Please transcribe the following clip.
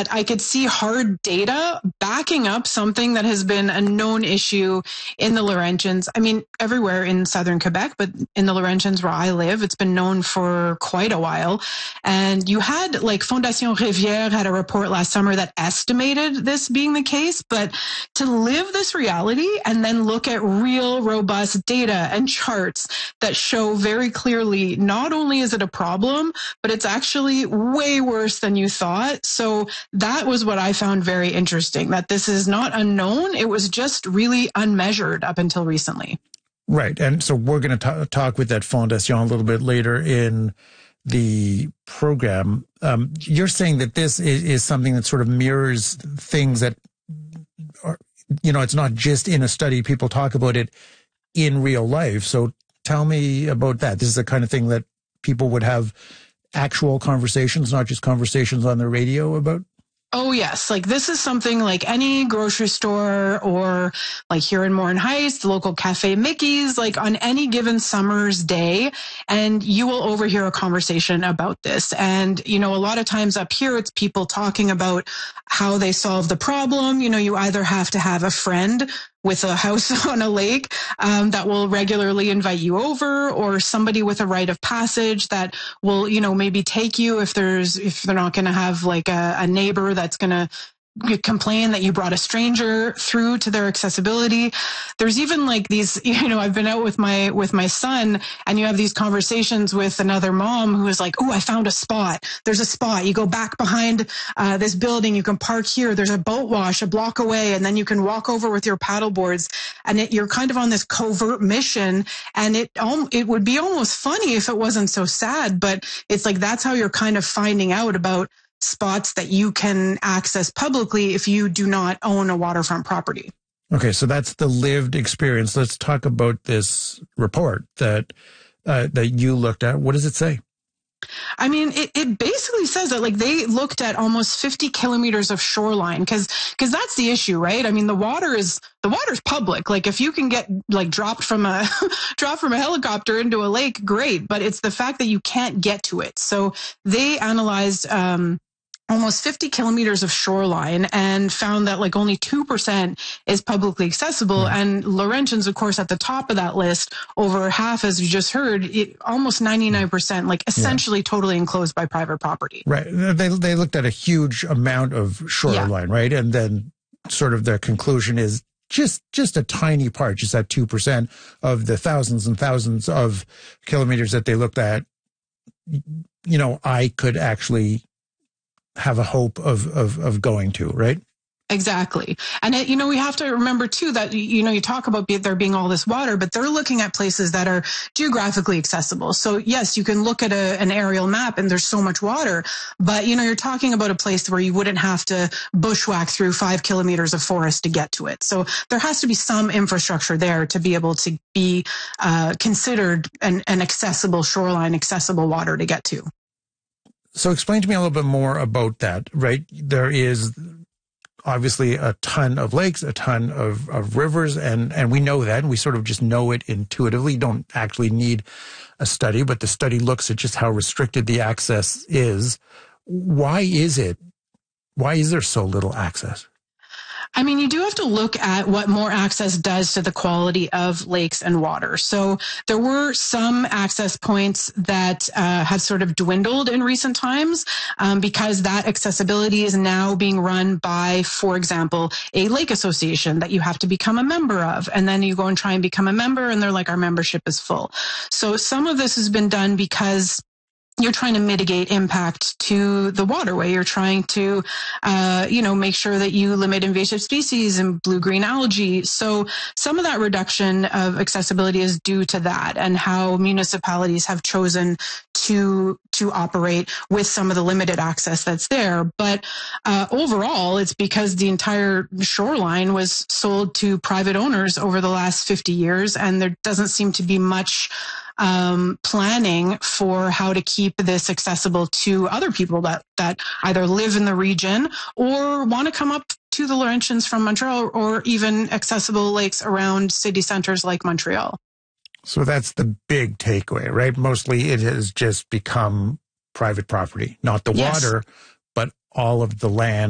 that I could see hard data backing up something that has been a known issue in the Laurentians. I mean, everywhere in southern Quebec, but in the Laurentians where I live, it's been known for quite a while. And you had like Fondation Rivière had a report last summer that estimated this being the case, but to live this reality and then look at real robust data and charts that show very clearly not only is it a problem, but it's actually way worse than you thought. So that was what I found very interesting, that this is not unknown. It was just really unmeasured up until recently. Right. And so we're going to talk with that Fondation a little bit later in the program. You're saying that this is something that sort of mirrors things that are, it's not just in a study. People talk about it in real life. So tell me about that. This is the kind of thing that people would have actual conversations, not just conversations on the radio about? Oh, yes. Like this is something like any grocery store or like here in Morin Heights, the local Cafe Mickey's, like on any given summer's day, and you will overhear a conversation about this. And, a lot of times up here, it's people talking about how they solve the problem. You either have to have a friend with a house on a lake that will regularly invite you over, or somebody with a rite of passage that will, maybe take you if they're not going to have like a neighbor that's going to complain that you brought a stranger through to their accessibility. There's even like these, I've been out with my son, and you have these conversations with another mom who is like, oh, I found a spot. There's a spot. You go back behind this building. You can park here. There's a boat wash a block away, and then you can walk over with your paddle boards. And you're kind of on this covert mission. And it would be almost funny if it wasn't so sad, but it's like that's how you're kind of finding out about spots that you can access publicly if you do not own a waterfront property. Okay, so that's the lived experience. Let's talk about this report that you looked at. What does it say? I mean, it basically says that like they looked at almost 50 kilometers of shoreline because that's the issue, right? I mean, the water's public. Like if you can get like dropped from a helicopter into a lake, great. But it's the fact that you can't get to it. So they analyzed almost 50 kilometers of shoreline and found that like only 2% is publicly accessible. And Laurentians, of course, at the top of that list, over half, as you just heard, almost 99%, like essentially totally enclosed by private property. Right. They looked at a huge amount of shoreline, right? And then sort of their conclusion is just a tiny part, just that 2% of the thousands and thousands of kilometers that they looked at, I could actually have a hope of going to, right? Exactly. And, we have to remember, too, that, you talk about there being all this water, but they're looking at places that are geographically accessible. So, yes, you can look at an aerial map and there's so much water, but, you're talking about a place where you wouldn't have to bushwhack through 5 kilometers of forest to get to it. So there has to be some infrastructure there to be able to be considered an accessible shoreline, accessible water to get to. So explain to me a little bit more about that, right? There is obviously a ton of lakes, a ton of rivers, and we know that, and we sort of just know it intuitively. You don't actually need a study, but the study looks at just how restricted the access is. Why is there so little access? I mean, you do have to look at what more access does to the quality of lakes and water. So there were some access points that have sort of dwindled in recent times because that accessibility is now being run by, for example, a lake association that you have to become a member of. And then you go and try and become a member and they're like, our membership is full. So some of this has been done because you're trying to mitigate impact to the waterway. You're trying to, make sure that you limit invasive species and blue-green algae. So some of that reduction of accessibility is due to that and how municipalities have chosen to operate with some of the limited access that's there. But overall, it's because the entire shoreline was sold to private owners over the last 50 years, and there doesn't seem to be much planning for how to keep this accessible to other people that either live in the region or want to come up to the Laurentians from Montreal, or even accessible lakes around city centers like Montreal. So that's the big takeaway, right? Mostly it has just become private property, not the water, but all of the land